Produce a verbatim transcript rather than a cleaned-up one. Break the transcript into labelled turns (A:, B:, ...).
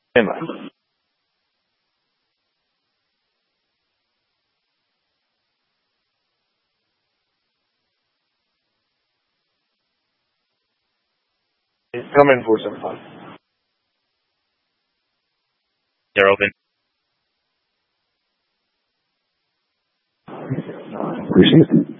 A: Stand by. Come in four seven five.
B: They're open.
A: Received.